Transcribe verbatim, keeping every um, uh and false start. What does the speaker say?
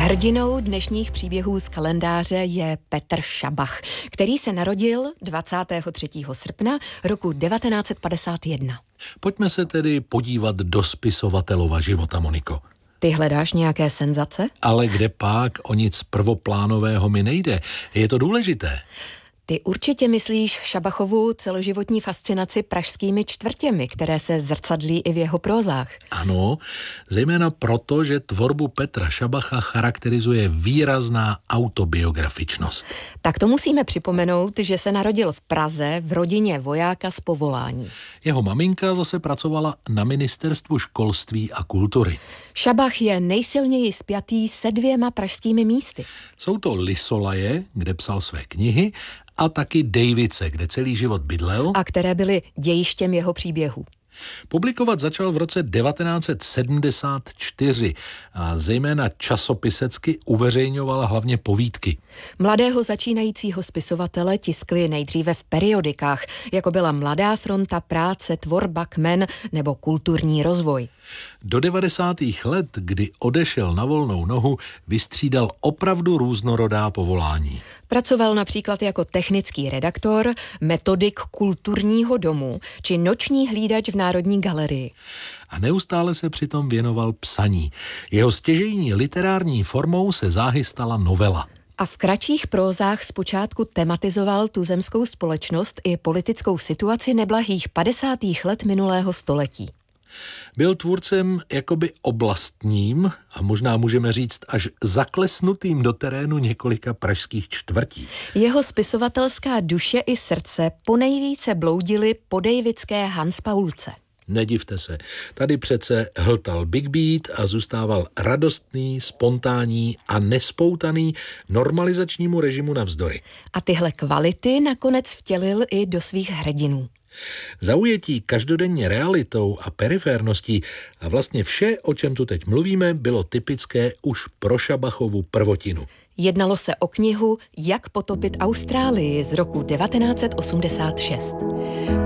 Hrdinou dnešních příběhů z kalendáře je Petr Šabach, který se narodil dvacátého třetího srpna roku devatenáct set padesát jedna. Pojďme se tedy podívat do spisovatelova života, Moniko. Ty hledáš nějaké senzace? Ale kde pak, o nic prvoplánového mi nejde. Je to důležité. Ty určitě myslíš Šabachovu celoživotní fascinaci pražskými čtvrtěmi, které se zrcadlí i v jeho prózách. Ano, zejména proto, že tvorbu Petra Šabacha charakterizuje výrazná autobiografičnost. Tak to musíme připomenout, že se narodil v Praze v rodině vojáka z povolání. Jeho maminka zase pracovala na ministerstvu školství a kultury. Šabach je nejsilněji spjatý se dvěma pražskými místy. Jsou to Lysolaje, kde psal své knihy, a taky Dejvice, kde celý život bydlel. A které byly dějištěm jeho příběhů. Publikovat začal v roce devatenáct set sedmdesát čtyři a zejména časopisecky uveřejňoval hlavně povídky. Mladého začínajícího spisovatele tiskli nejdříve v periodikách, jako byla Mladá fronta, Práce, Tvorba, Kmen nebo Kulturní rozvoj. Do devadesátých let, kdy odešel na volnou nohu, vystřídal opravdu různorodá povolání. Pracoval například jako technický redaktor, metodik Kulturního domu či noční hlídač v Národní galerii. A neustále se přitom věnoval psaní. Jeho stěžejní literární formou se záhy stala novela. A v kratších prózách zpočátku tematizoval tuzemskou společnost i politickou situaci neblahých padesátých let minulého století. Byl tvůrcem jakoby oblastním a možná můžeme říct až zaklesnutým do terénu několika pražských čtvrtí. Jeho spisovatelská duše i srdce ponejvíce bloudily po dejvické Hanspaulce. Nedivte se, tady přece hltal Big Beat a zůstával radostný, spontánní a nespoutaný normalizačnímu režimu navzdory. A tyhle kvality nakonec vtělil i do svých hrdinů. Zaujetí každodenně realitou a periférností a vlastně vše, o čem tu teď mluvíme, bylo typické už pro Šabachovu prvotinu. Jednalo se o knihu Jak potopit Austrálii z roku devatenáct set osmdesát šest.